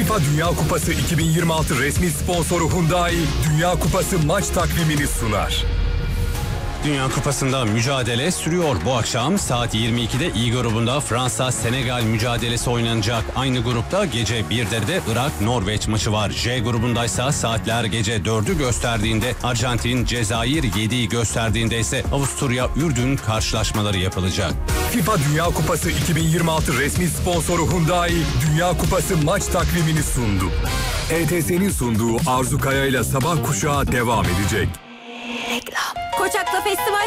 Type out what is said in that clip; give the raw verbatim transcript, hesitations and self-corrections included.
FIFA Dünya Kupası iki bin yirmi altı resmi sponsoru Hyundai, Dünya Kupası maç takvimini sunar. Dünya Kupası'nda mücadele sürüyor. Bu akşam saat yirmi ikide İ grubunda Fransa-Senegal mücadelesi oynanacak. Aynı grupta gece birde de Irak-Norveç maçı var. J grubundaysa saatler gece dördü gösterdiğinde, Arjantin-Cezayir yediyi gösterdiğinde ise Avusturya-Ürdün karşılaşmaları yapılacak. FIFA Dünya Kupası iki bin yirmi altı resmi sponsoru Hyundai, Dünya Kupası maç takvimini sundu. E T S'nin sunduğu Arzu Kaya ile Sabah Kuşağı devam edecek. Reklam. Koçak'ta festival